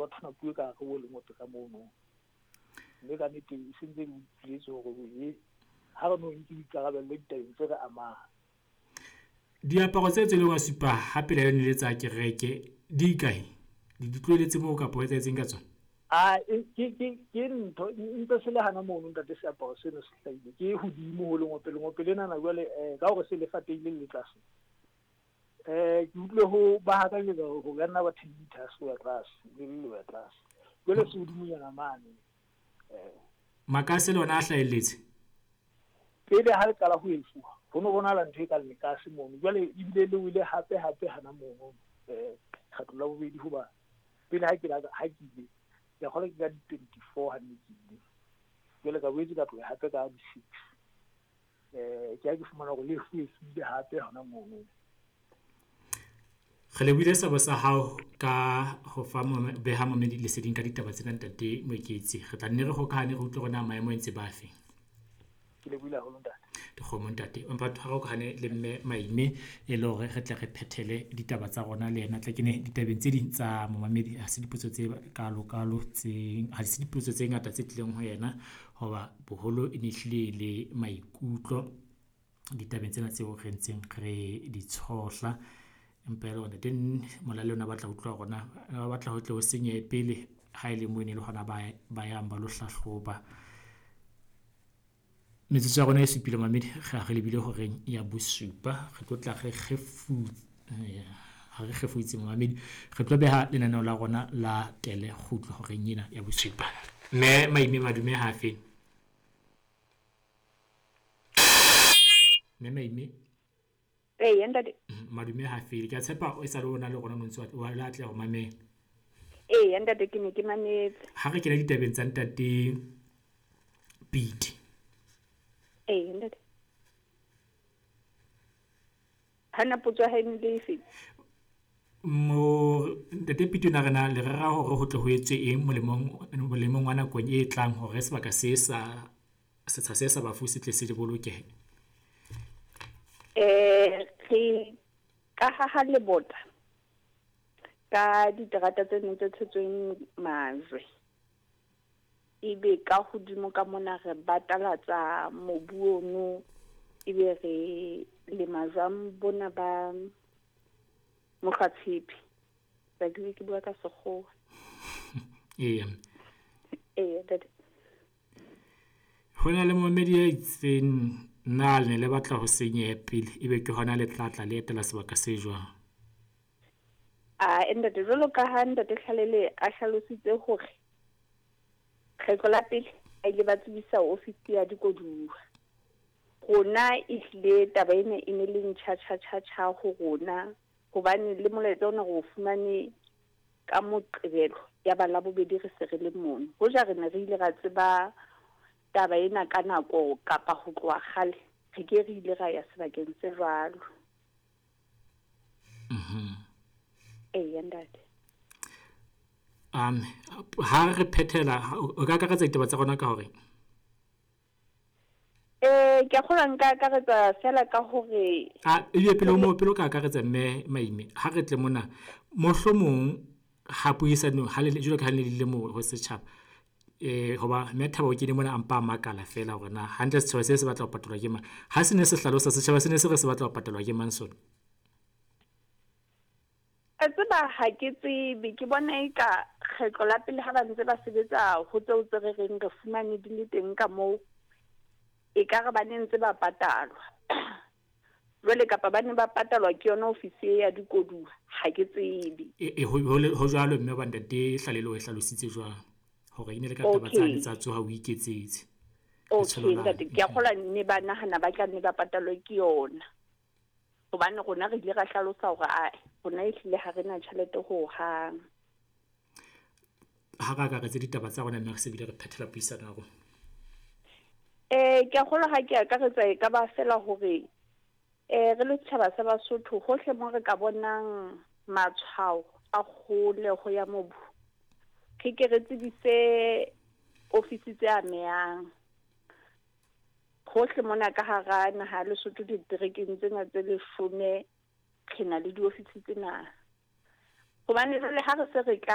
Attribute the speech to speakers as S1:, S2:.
S1: batho na puo ka go le motho ka mono mme ka nnete e sentse di utlwetse gore ha re no ntse dikarabelo ditabeng tse re amang.
S2: Diaparo tse tse le wa supa hape le yone le tsa kereke di kae di tlweletse mo ka poetseng ka tsona
S1: ke ntho ntse se le hana mono ntate seaparo seno se hlaile ke hodimo ho lengope lena na jwale ka gore se le fateile le tlase ke utlwe ho ba ha ka le go ga nna ba 10 meters wa tlase le wa tlase jwale se hodimo yana mane
S2: makase le ona a hlaeletse
S1: pele ha le kala ho efuwa ho no bona la ntho e ka le ka se mono jwale e bile le wile hape hana mono khatlo la bobedi ho ba pele ha ke ile ya khola ke ka 24 ha nnile jwale ka boetse ka tloha hape ka 6 ke a ke fumana go le fuwe hape hana mono.
S2: Re le buile sabo sa hao ka ho fa beha momedi le seding ka ditaba tsena ntate Moeketsi re tla nne re hokahane re utlwe rona maemo ntse ba fe
S1: ke le buile ho ntate
S2: dikgomo ntate empa tshwara ho kgane le mme Maime e le hore re tle re phethele ditaba tsa rona le yena tla kene ditabeng tse ding tsa momamedi ha se dipotso tse kalo tse ha se dipotso tse ngata tse tlileng ho yena hoba boholo e nehlile le maikutlo ditabeng tsena tseo re ntseng re di tshohla empa le hona den molale ona batla utlwa rona ba batla ho tle ho senye pele ha ile mo ne le hona ba yang ba lo hlahloba metsotso ya rona e supile mamedi ga re lebile hore ya bosupa re tlo tla re kgefuitse mamedi re tlo beha lenaneo la rona la tele khutlo hore nyina ya bosupa mme Maime madume ha fe mme Maime
S3: ntate
S2: madume ha fe ke tshepa o sa le ona le rona montse wa la tle go mamela
S3: ntate ke ne ke mametse
S2: ha re kena ditabeng tsa ntate Pete
S3: ntate hana potso ha ene le ife
S2: mo ntate Pete na rena le rera hore ho tle ho etswe eng molemong wa nakong e tlang hore sebaka se sa bafusi tle se di bolokehe
S3: re ka ha le bota ka diterata tse neng tse tshetsweng majwe ibe ka hodimo ka mona re batalatsa mobu ono ibe re le majwang bona ba mokhatshipi ba ke bua ka sekgowa that
S2: hona le momedi ya itseng na le le batla ho senya pele ebe ke hona le tlatla le etela sebaka se jwang
S3: ntate jolo ka ha ntate Hlalele a hlalositse hore kgetlo la pele a ile ba tsebisa ofisi ya dikoduwa rona ile taba ena e ne le ntjha ho rona hobane le molaetsa ona go fumane ka moqebelo ya bala bobedi re se re le mono ho ja re ne re ile ra tseba taba ena ka nako kapa ho tloa gale re ke re ile ra ya sebakeng se jwalo ntate
S2: ha re phethela o ka akaretsa ditaba tsa rona ka hore
S3: ke a kgona nka akaretsa fela ka hore
S2: e pele ka akaretsa mme Maime ha re tle mona mohlomong ha puisano ha le jolo ka le le mo ho setjhaba hoba Methabo ke di mona ampa makala fela hore na hantle setjhaba se batla ho patalwa ke mang ha se ne se hlalosa setjhaba se ne se re se batla ho patalwa ke mang sona
S3: tseba ha ke tsebe ke bona eka kgetlo la pele ha ba ntse ba sebetsa ho tseo tse re reng re fumane di le teng ka moo e ka re ba ne ntse ba patalwa jwale kapa ba ne ba patalwa ke yona ofisi ya dikoduwa ha ke tsebe
S2: ho jwalo mme ba ntate Hlalele o hlalositse jwang hore ine le ka taba tsane tsa tsoha o iketsetse
S3: ntate ke a kgola ne ba nahana ba tla ne ba patalwa ke yona hobane rona re ile ra hlalosa hore rona e hlile ha rena tjhelete ho hang
S2: ha ka re tse ditaba tsa rona mme re se bile re phethela puisano ya rona
S3: ke a kgola ha ke akaretsa e ka ba fela hore re le setjhaba sa Basotho hohle mo re ka bonang matshwao a kgole ho ya mobu ke re tsebise ofisi tse amehang hohle mona ka hara naha ya Lesotho diterekeng tsena tse 10 re na le diofisi tsena hobane le ha re se re ka